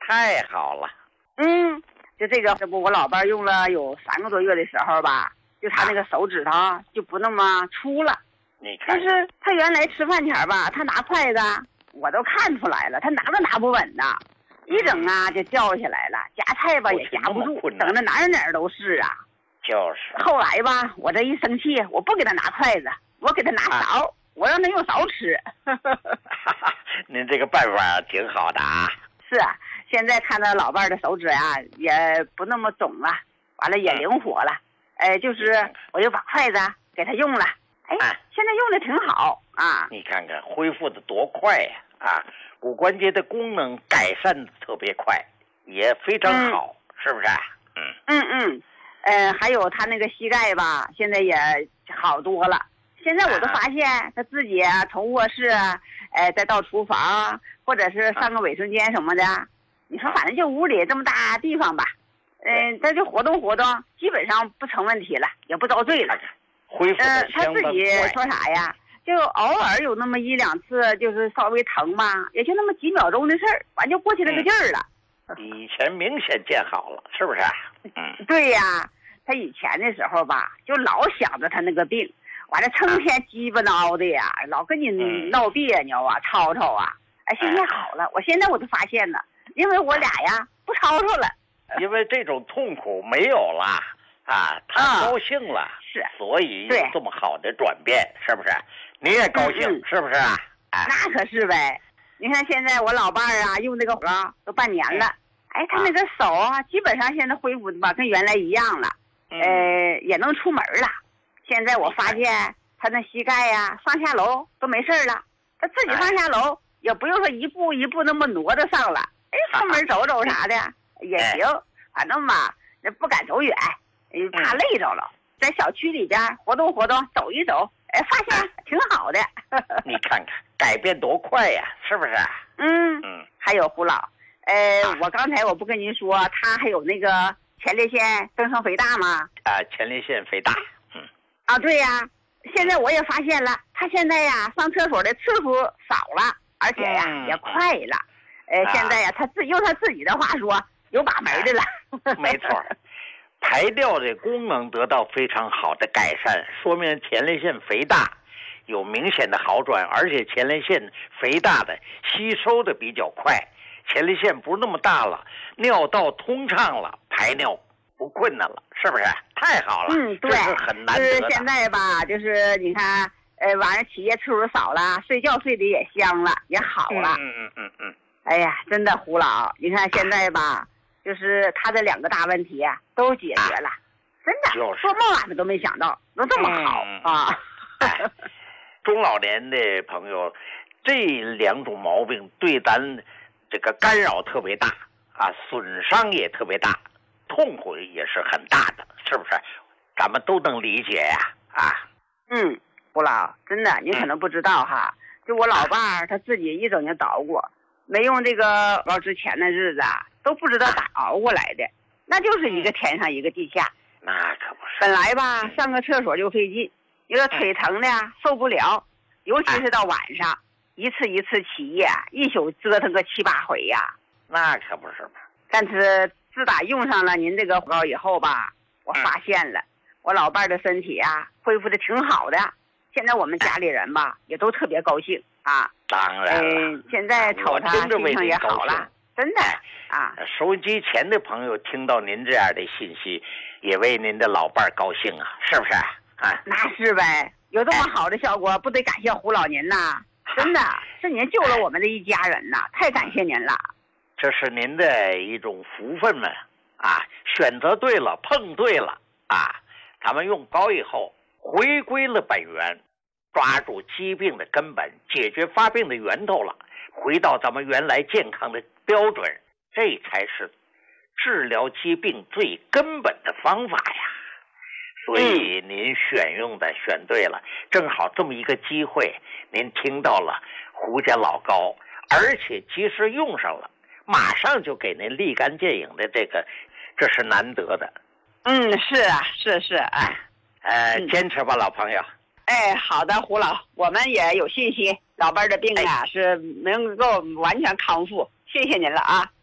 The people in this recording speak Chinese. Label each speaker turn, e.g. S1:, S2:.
S1: 太好了。
S2: 就这不我老伴用了有3个多月的时候吧，就他那个手指头就不那么粗了。
S1: 你看，
S2: 就是他原来吃饭前吧，他拿筷子我都看出来了，他拿都拿不稳呐，一整啊就掉下来了，夹菜吧也夹不住，整的哪儿都是啊。
S1: 就是。
S2: 后来吧，我这一生气，我不给他拿筷子，我给他拿勺，我让他用勺吃。
S1: 您这个办法挺好的啊。
S2: 是啊，现在看到老伴的手指啊，也不那么肿了，完了也灵活了。就是我就把筷子给他用了，现在用的挺好啊。
S1: 你看看恢复的多快呀！骨关节的功能改善的特别快，也非常好，是不是？
S2: 还有他那个膝盖吧，现在也好多了。现在我都发现他自己从卧室再到厨房，或者是上个卫生间什么的，你说反正就屋里这么大地方吧，他就活动活动，基本上不成问题了，也不遭罪了。
S1: 恢复的
S2: 他自己说啥呀？就偶尔有那么1、2次，就是稍微疼嘛，也就那么几秒钟的事儿，完就过去那个劲儿了。
S1: 以前明显见好了，是不是？
S2: 对呀，他以前的时候吧，就老想着他那个病，完了成天鸡巴挠的呀，老跟你闹别扭啊，吵吵啊。现在好了，我现在我就发现了，因为我俩呀不吵吵了，
S1: 因为这种痛苦没有了他高兴了，
S2: 是，
S1: 所以有这么好的转变，是不是？你也高兴，是不是啊？
S2: 那可是呗。你看现在我老伴儿用这个都半年了，他那个手基本上现在恢复的吧跟原来一样了，也能出门了。现在我发现他那膝盖呀上下楼都没事了，他自己上下楼也不用说一步一步那么挪着上了，出门走走啥的也行，反正吧不敢走远，怕累着了，在小区里边活动活动，走一走，发现挺好的。
S1: 你看看改变多快呀，是不是？
S2: 还有胡老，我刚才我不跟您说他还有那个前列腺增生肥大吗？
S1: 前列腺肥大。
S2: 对呀，现在我也发现了，他现在呀上厕所的次数少了，而且呀也快了。现在呀用他自己的话说，有把门的了。
S1: 没错。排尿的功能得到非常好的改善，说明前列腺肥大有明显的好转，而且前列腺肥大的吸收的比较快，前列腺不是那么大了，尿道通畅了，排尿不困难了，是不是？太好了。
S2: 对，
S1: 这是很难得的。
S2: 就是现在吧，就是你看晚上起夜次数少了，睡觉睡得也香了，也好了。哎呀，真的胡老，你看现在吧，就是他这2个大问题都解决了，真的，做梦俺们都没想到能这么好
S1: 中老年的朋友，这2种毛病对咱这个干扰特别大损伤也特别大，痛苦也是很大的，是不是？咱们都能理解呀。
S2: 胡老，真的您可能不知道就我老伴儿他自己一整年捣鼓，没用这个熬之前的日子都不知道咋熬过来的，那就是一个天上一个地下。
S1: 那可不是。
S2: 本来吧上个厕所就费劲，有点腿疼的受不了，尤其是到晚上，一次一次起夜，一宿折腾个7、8回呀。
S1: 那可不是嘛。
S2: 但是自打用上了您这个膏以后吧，我发现了我老伴的身体恢复的挺好的。现在我们家里人吧也都特别高兴
S1: 当然了。
S2: 现在瞅他心情也好了，真的
S1: 收音机前的朋友听到您这样的信息，也为您的老伴高兴是不是？
S2: 那是呗，有这么好的效果，不得感谢胡老您呐！真的是您救了我们这一家人呐，太感谢您了。
S1: 这是您的一种福分们选择对了，碰对了咱们用膏以后回归了本源，抓住疾病的根本，解决发病的源头了，回到咱们原来健康的标准，这才是治疗疾病最根本的方法呀。所以您选对了，正好这么一个机会，您听到了胡家老膏，而且及时用上了，马上就给您立竿见影的这是难得的。
S2: 是
S1: 坚持吧，老朋友。
S2: 好的，胡老，我们也有信心，老伴的病是能够完全康复，谢谢您了